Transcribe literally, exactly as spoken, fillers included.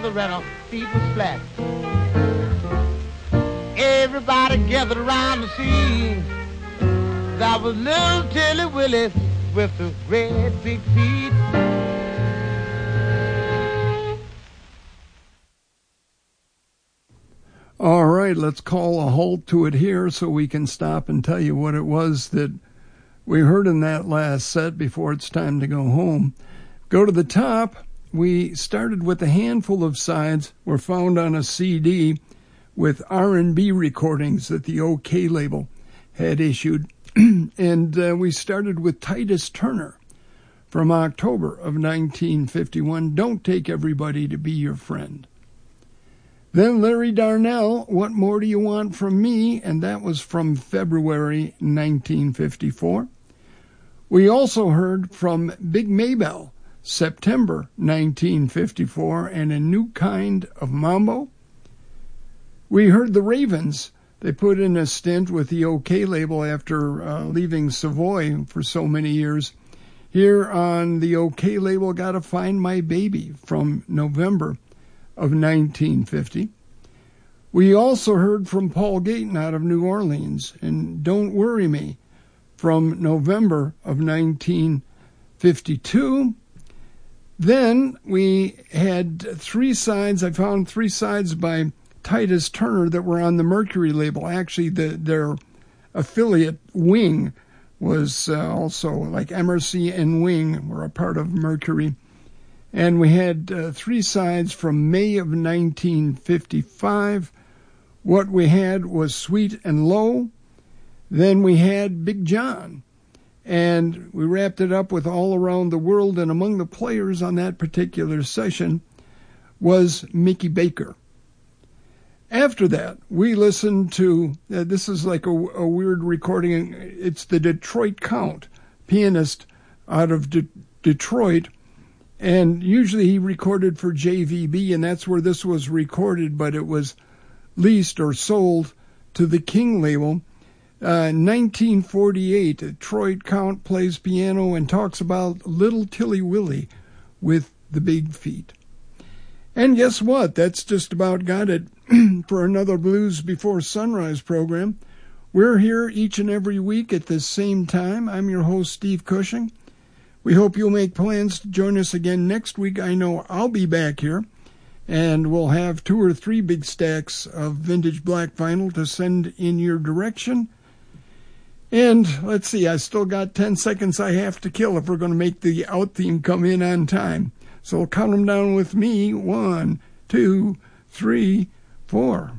together and our feet was flat. Everybody gathered around the scene. That was little Tilly Willie with the great big feet. All right, let's call a halt to it here so we can stop and tell you what it was that we heard in that last set before it's time to go home. Go to the top. We started with a handful of sides were found on a C D with R and B recordings that the OK label had issued. and uh, we started with Titus Turner from October of nineteen fifty-one, Don't Take Everybody to Be Your Friend. Then Larry Darnell, What More Do You Want From Me? And that was from February nineteen fifty-four. We also heard from Big Maybelle, September nineteen fifty-four, and A New Kind of Mambo. We heard the Ravens. They put in a stint with the OK label after uh, leaving Savoy for so many years. Here on the OK label, Gotta Find My Baby from November of nineteen fifty. We also heard from Paul Gayton out of New Orleans and Don't Worry Me from November of nineteen fifty-two. Then we had three sides. I found three sides by Titus Turner that were on the Mercury label. Actually, the, their affiliate Wing was uh, also, like M R C and Wing were a part of Mercury. And we had uh, three sides from May of nineteen fifty-five. What we had was Sweet and Low. Then we had Big John. And we wrapped it up with All Around the World. And among the players on that particular session was Mickey Baker. After that, we listened to, uh, this is like a, a weird recording. It's the Detroit Count, pianist out of De- Detroit. And usually he recorded for J V B, and that's where this was recorded, but it was leased or sold to the King label. Uh, nineteen forty-eight, Detroit Count plays piano and talks about Little Tilly Willie with the big feet. And guess what? That's just about got it for another Blues Before Sunrise program. We're here each and every week at the same time. I'm your host, Steve Cushing. We hope you'll make plans to join us again next week. I know I'll be back here, and we'll have two or three big stacks of vintage black vinyl to send in your direction. And let's see, I still got ten seconds I have to kill if we're going to make the out theme come in on time. So count them down with me. One, two, three, four.